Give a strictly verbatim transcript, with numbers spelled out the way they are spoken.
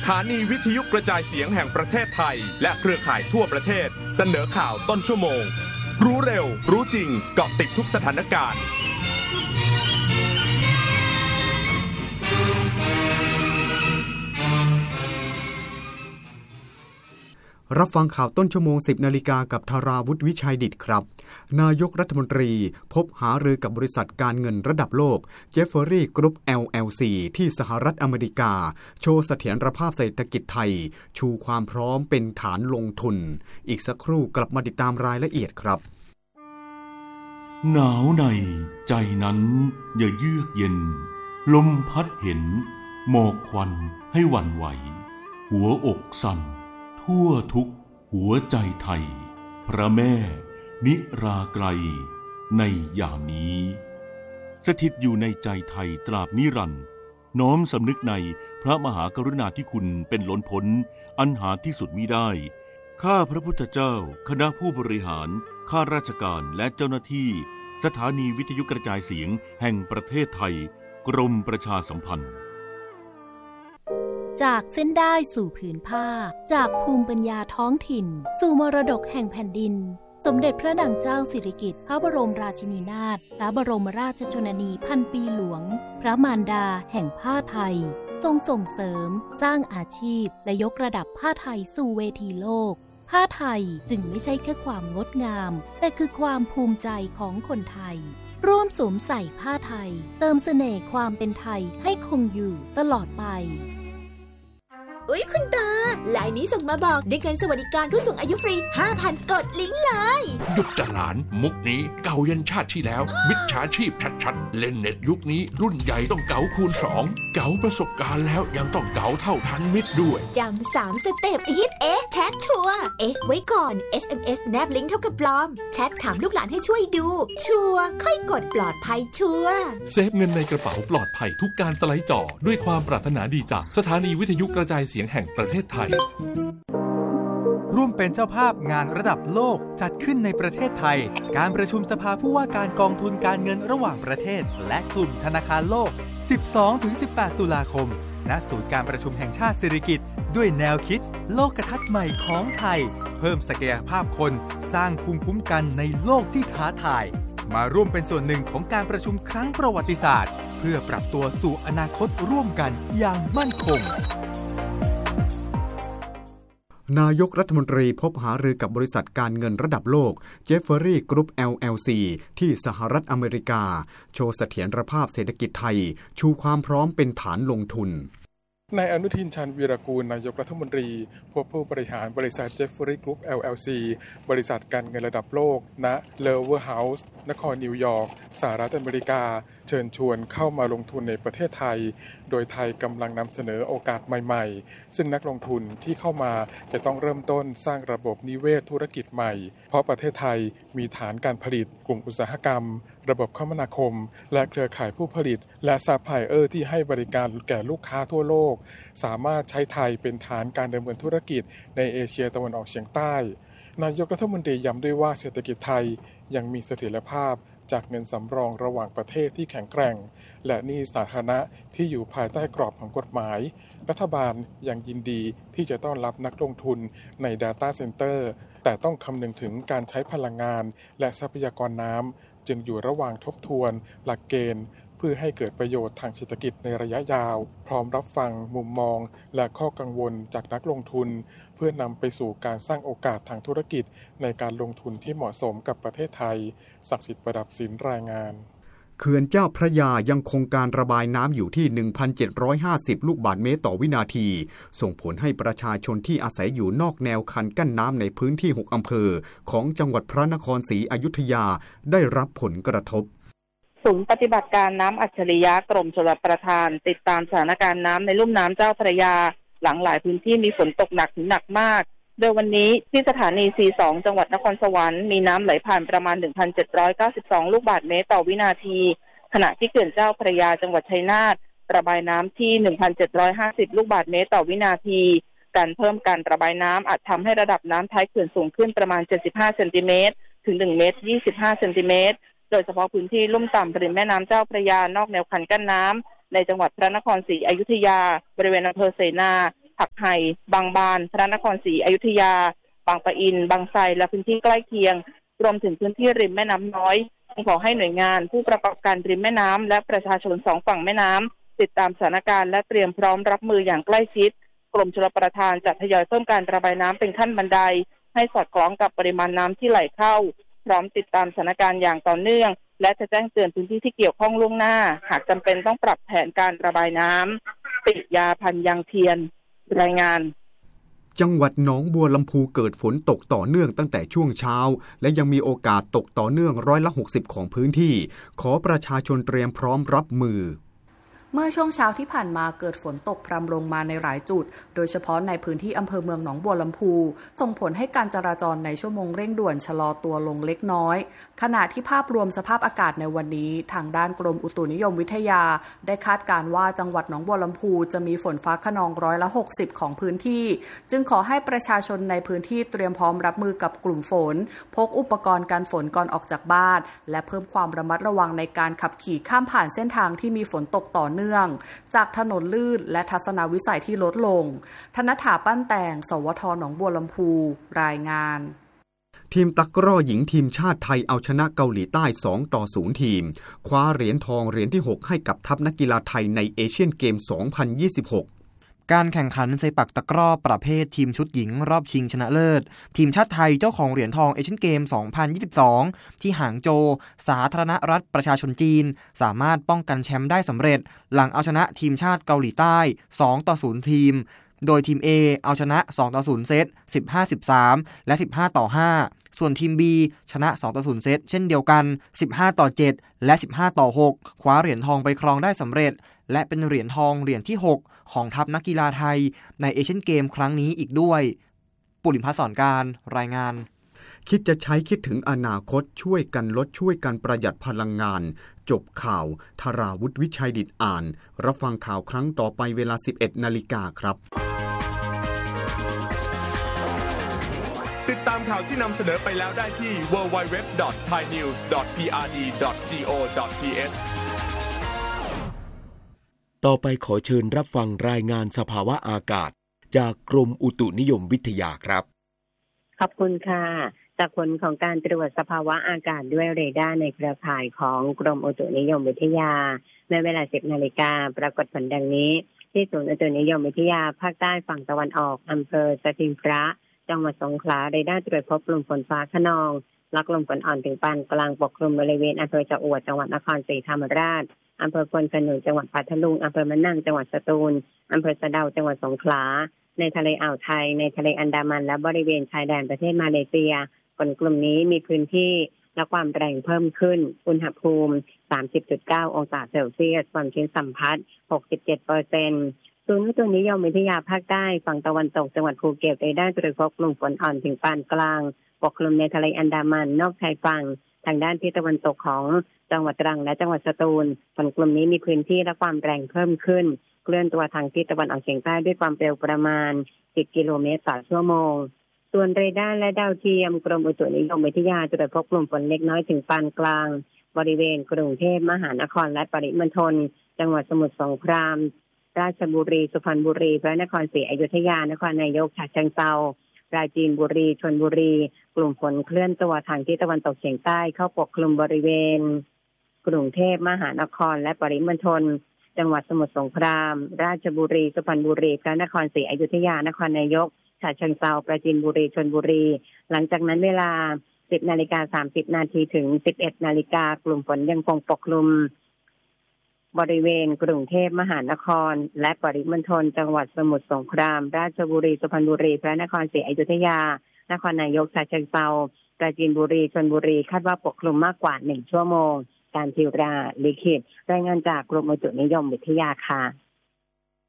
ถานีวิทยุกระจายเสียงแห่งประเทศไทยและเครือข่ายทั่วประเทศเสนอข่าวต้นชั่วโมงรู้เร็วรู้จริงเกาะติดทุกสถานการณ์รับฟังข่าวต้นชั่วโมง สิบนาฬิกากับธาราวุฒิวิชัยดิษฐ์ครับนายกรัฐมนตรีพบหารือกับบริษัทการเงินระดับโลกเจฟเฟอรี่กรุ๊ป แอล แอล ซี ที่สหรัฐอเมริกาโชว์เสถียรภาพเศรษฐกิจไทยชูความพร้อมเป็นฐานลงทุนอีกสักครู่กลับมาติดตามรายละเอียดครับหนาวในใจนั้นอย่าเยือกเย็นลมพัดเห็นหมอกควันให้หวั่นไหวหัวอกสั่นทั่วทุกหัวใจไทยพระแม่นิราไกลในยามนี้สถิตอยู่ในใจไทยตราบนิรันดร์น้อมสำนึกในพระมหากรุณาธิคุณเป็นล้นพ้นอันหาที่สุดมิได้ข้าพระพุทธเจ้าคณะผู้บริหารข้าราชการและเจ้าหน้าที่สถานีวิทยุกระจายเสียงแห่งประเทศไทยกรมประชาสัมพันธ์จากเส้นได้สู่ผืนผ้าจากภูมิปัญญาท้องถิ่นสู่มรดกแห่งแผ่นดินสมเด็จพระนางเจ้าสิริกิติ์พระบรมราชินีนาถพระบรมราชชนนีพันปีหลวงพระมารดาแห่งผ้าไทยทรงส่งเสริมสร้างอาชีพและยกระดับผ้าไทยสู่เวทีโลกผ้าไทยจึงไม่ใช่แค่ความงดงามแต่คือความภูมิใจของคนไทยร่วมสวมใส่ผ้าไทยเติมเสน่ห์ความเป็นไทยให้คงอยู่ตลอดไปอุ๊ยคุณตาลายนี้ส่งมาบอกได้เงินสวัสดิการผู้สูงอายุฟรี ห้าพัน กดลิงก์เลยหยุดจะหลานมุกนี้เก่ายันชาติที่แล้วมิจฉาชีพชัดๆเล่นเน็ตยุคนี้รุ่นใหญ่ต้องเก๋าคูณสองเก๋าประสบการณ์แล้วยังต้องเก๋าเท่าทันมิตรด้วยจำสามสเต็ปฮิตเอ๊ะแชทชัวร์เอ๊ะไว้ก่อน เอส เอ็ม เอส แนบลิงก์เท่ากับปลอมแชทถามลูกหลานให้ช่วยดูชัวร์ค่อยกดปลอดภัยชัวร์เซฟเงินในกระเป๋าปลอดภัยทุกการสไลด์จอด้วยความปรารถนาดีจากสถานีวิทยุกระจายเสียงแห่งประเทศไทยร่วมเป็นเจ้าภาพงานระดับโลกจัดขึ้นในประเทศไทยการประชุมสภาผู้ว่าการกองทุนการเงินระหว่างประเทศและกลุ่มธนาคารโลก สิบสองถึงสิบแปด ตุลาคมณศูนย์การประชุมแห่งชาติสิริกิติ์ด้วยแนวคิดโลกทัศน์ใหม่ของไทยเพิ่มศักยภาพคนสร้างภูมิคุ้มกันในโลกที่ท้าทายมาร่วมเป็นส่วนหนึ่งของการประชุมครั้งประวัติศาสตร์เพื่อปรับตัวสู่อนาคตร่วมกันอย่างมั่นคงนายกรัฐมนตรีพบหารือกับบริษัทการเงินระดับโลกเจฟเฟอรี่กรุ๊ป แอล แอล ซี ที่สหรัฐอเมริกาโชว์เสถียรภาพเศรษฐกิจไทยชูความพร้อมเป็นฐานลงทุนนายอนุทินชาญวีรกูลนายกรัฐมนตรีพบผู้บริหารบริษัทเจฟเฟอรี่กรุ๊ป แอล แอล ซี บริษัทการเงินระดับโลกณเลเวอร์เฮาส์นครนิวยอร์กสหรัฐอเมริกาเชิญชวนเข้ามาลงทุนในประเทศไทยโดยไทยกำลังนำเสนอโอกาสใหม่ๆซึ่งนักลงทุนที่เข้ามาจะต้องเริ่มต้นสร้างระบบนิเวศธุรกิจใหม่เพราะประเทศไทยมีฐานการผลิตกลุ่มอุตสาหกรรมระบบคมนาคมและเครือข่ายผู้ผลิตและซัพพลายเออร์ที่ให้บริการแก่ลูกค้าทั่วโลกสามารถใช้ไทยเป็นฐานการดำเนินธุรกิจในเอเชียตะวันออกเฉียงใต้นายกรัฐมนตรีย้ำด้วยว่าเศรษฐกิจไทยยังมีเสถียรภาพจากเงินสำรองระหว่างประเทศที่แข็งแกร่งและหนี้สาธารณะที่อยู่ภายใต้กรอบของกฎหมายรัฐบาลยังยินดีที่จะต้อนรับนักลงทุนใน Data Center แต่ต้องคำนึงถึงการใช้พลังงานและทรัพยากรน้ำจึงอยู่ระหว่างทบทวนหลักเกณฑ์เพื่อให้เกิดประโยชน์ทางเศรษฐกิจในระยะยาวพร้อมรับฟังมุมมองและข้อกังวลจากนักลงทุนเพื่อนำไปสู่การสร้างโอกาสทางธุรกิจในการลงทุนที่เหมาะสมกับประเทศไทยศักดิ์สิทธิ์ประดับศิลป์รายงานเขื่อนเจ้าพระยายังคงการระบายน้ำอยู่ที่ หนึ่งพันเจ็ดร้อยห้าสิบ ลูกบาศก์เมตรต่อวินาทีส่งผลให้ประชาชนที่อาศัยอยู่นอกแนวคันกั้นน้ำในพื้นที่หกอำเภอของจังหวัดพระนครศรีอยุธยาได้รับผลกระทบศูนย์ปฏิบัติการน้ำอัจฉริยะกรมชลประทานติดตามสถานการณ์น้ำในลุ่มน้ำเจ้าพระยาหลังหลายพื้นที่มีฝนตกหนักถึงหนักมากโดยวันนี้ที่สถานี ซี สอง จังหวัดนครสวรรค์มีน้ำไหลผ่านประมาณ หนึ่งพันเจ็ดร้อยเก้าสิบสอง ลูกบาศก์เมตรต่อวินาทีขณะที่เขื่อนเจ้าพระยาจังหวัดชัยนาทระบายน้ำที่ หนึ่งพันเจ็ดร้อยห้าสิบ ลูกบาศก์เมตรต่อวินาทีการเพิ่มการระบายน้ำอาจทำให้ระดับน้ำท้ายเขื่อนสูงขึ้นประมาณเจ็ดสิบห้าเซนติเมตรถึงหนึ่งเมตรยี่สิบห้าเซนติเมตรโดยเฉพาะพื้นที่ลุ่มต่ำริมแม่น้ำเจ้าพระยานอกแนวคันกั้นน้ำในจังหวัดพระนครศรีอยุธยาบริเวณอำเภอเสนาผักไห่บางบานพระนครศรีอยุธยาบางปะอินบางไทรและพื้นที่ใกล้เคียงรวมถึงพื้นที่ริมแม่น้ำน้อยขอให้หน่วยงานผู้ประกอบการริมแม่น้ำและประชาชนสองฝั่งแม่น้ำติดตามสถานการณ์และเตรียมพร้อมรับมืออย่างใกล้ชิดกรมชลประทานจะทยอยเพิ่มการระบายน้ำเป็นขั้นบันไดให้สอดคล้องกับปริมาณน้ำที่ไหลเข้าพร้อมติดตามสถานการณ์อย่างต่อเนื่องและจะแจ้งเตือนพื้นที่ที่เกี่ยวข้องล่วงหน้าหากจำเป็นต้องปรับแผนการระบายน้ำปิยาพันยังเทียนรายงานจังหวัดหนองบัวลำพูเกิดฝนตกต่อเนื่องตั้งแต่ช่วงเช้าและยังมีโอกาสตกต่อเนื่องร้อยละหกสิบของพื้นที่ขอประชาชนเตรียมพร้อมรับมือเมื่อช่วงเช้าที่ผ่านมาเกิดฝนตกพรำลงมาในหลายจุดโดยเฉพาะในพื้นที่อำเภอเมืองหนองบัวลำพูส่งผลให้การจราจรในชั่วโมงเร่งด่วนชะลอตัวลงเล็กน้อยขณะที่ภาพรวมสภาพอากาศในวันนี้ทางด้านกรมอุตุนิยมวิทยาได้คาดการณ์ว่าจังหวัดหนองบัวลำพูจะมีฝนฟ้าคะนองร้อยละหกสิบของพื้นที่จึงขอให้ประชาชนในพื้นที่เตรียมพร้อมรับมือกับกลุ่มฝนพกอุปกรณ์กันฝนก่อนออกจากบ้านและเพิ่มความระมัดระวังในการขับขี่ข้ามผ่านเส้นทางที่มีฝนตกต่อเนื่องจากถนนลื่นและทัศนวิสัยที่ลดลงธนถาปั้นแต่งสวทหนองบัวลำพูรายงานทีมตะกร้อหญิงทีมชาติไทยเอาชนะเกาหลีใต้สองต่อศูนย์ทีมคว้าเหรียญทองเหรียญที่หกให้กับทัพนักกีฬาไทยในเอเชียนเกมสองพันยี่สิบหกการแข่งขันเซปักตะกร้อประเภททีมชุดหญิงรอบชิงชนะเลิศทีมชาติไทยเจ้าของเหรียญทองเอเชียนเกมสองพันยี่สิบสองที่หางโจวสาธารณรัฐประชาชนจีนสามารถป้องกันแชมป์ได้สำเร็จหลังเอาชนะทีมชาติเกาหลีใต้สองต่อศูนย์ทีมโดยทีม A เอาชนะสองต่อศูนย์เซต สิบห้า สิบสาม และสิบห้าต่อห้าส่วนทีม B ชนะสองต่อศูนย์เซตเช่นเดียวกันสิบห้าต่อเจ็ดและสิบห้าต่อหกคว้าเหรียญทองไปครองได้สำเร็จและเป็นเหรียญทองเหรียญที่หกของทัพนักกีฬาไทยในเอเชียนเกมครั้งนี้อีกด้วยปุริมพัฒน์สอนการรายงานคิดจะใช้คิดถึงอนาคตช่วยกันลดช่วยกันประหยัดพลังงานจบข่าวธราวุฒิวิชัยดิษฐ์อ่านรับฟังข่าวครั้งต่อไปเวลา สิบเอ็ดนาฬิกาครับติดตามข่าวที่นำเสนอไปแล้วได้ที่ ดับเบิลยู ดับเบิลยู ดับเบิลยู ดอท ไทยนิวส์ ดอท พี อาร์ ดี ดอท จี โอ ดอท ที เอชต่อไปขอเชิญรับฟังรายงานสภาวะอากาศจากกรมอุตุนิยมวิทยาครับขอบคุณค่ะจากผลของการตรวจสภาวะอากาศด้วยเรดาร์ในเครือข่ายของกรมอุตุนิยมวิทยาในเวลา สิบนาฬิกาปรากฏผลดังนี้ที่ศูนย์อุตุนิยมวิทยาภาคใต้ฝั่งตะวันออกอำเภอสถิงพระจังหวัดสงขลาเรดาร์ตรวจพบกลุ่มฝนฟ้าคะนองและกลุ่มฝนอ่อนถึงปานกลางปกคลุมบริเวณอำเภอชะอวดจังหวัดนครศรีธรรมราชอำเภอควนขนุนจังหวัดพัทลุงอำเภอมะนังจังหวัดสตูลอำเภอสะเดาจังหวัดสงขลาในทะเลอ่าวไทยในทะเลอันดามันและบริเวณชายแดนประเทศมาเลเซียฝนกลุ่มนี้มีพื้นที่และความแรงเพิ่มขึ้นอุณหภูมิ สามสิบจุดเก้า องศาเซลเซียสความชื้นสัมพัทธ์ หกสิบเจ็ดเปอร์เซ็นต์ ศูนย์อุตุนิยมวิทยาภาคใต้ฝั่งตะวันตกจังหวัดภูเก็ตได้ตรวจพบกลุ่มฝนอ่อนถึงปานกลางปกคลุมในทะเลอันดามันนอกชายฝั่งทางด้านทิศตะวันตกของจังหวัดตรังและจังหวัดสตูลฝนกลุ่มนี้มีพื้นที่และความแรงเพิ่มขึ้นเคลื่อนตัวทางทิศตะวันออกเฉียงใต้ด้วยความเร็วประมาณสิบกิโลเมตรต่อชั่วโมงส่วนเรดาร์และดาวเทียมกรมอุตุนิยมวิทยาตรวจพบกลุ่มฝนเล็กน้อยถึงปานกลางบริเวณกรุงเทพมหานครและปริมณฑลจังหวัดสมุทรสงครามราชบุรีสุพรรณบุรีพระนครศรีอยุธยานครนายกฉะเชิงเทราปราจีนบุรีชลบุรีกลุ่มฝนเคลื่อนตัวทางทิศตะวันตกเฉียงใต้เข้าปกคลุมบริเวณกรุงเทพมหานครและปริมณฑลจังหวัดสมุทรสงครามราชบุรีสุพรรณบุรีพระนครศรีอยุธยานครนายกฉะเชิงเทราปราจีนบุรีชลบุรีหลังจากนั้นเวลา สิบนาฬิกาสามสิบนาทีถึง สิบเอ็ดนาฬิกากลุ่มฝนยังคงปกคลุมบริเวณกรุงเทพมหานครและปริมณฑลจังหวัดสมุทรสงครามราชบุรีสุพรรณบุรีพระนครศรีอยุธยานครนายกฉะเชิงเทราปราจีนบุรีชลบุรีคาดว่าปกคลุมมากกว่าหนึ่งชั่วโมงการทิวราลิขิตรายงานจากกรมอุตุนิยมวิทยาค่ะ